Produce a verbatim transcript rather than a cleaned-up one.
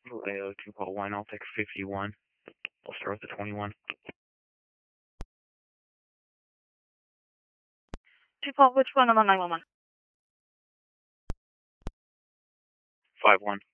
A O two call one, I'll take fifty-one. I'll start with the twenty-one. Two call, which phone number nine one one? five one.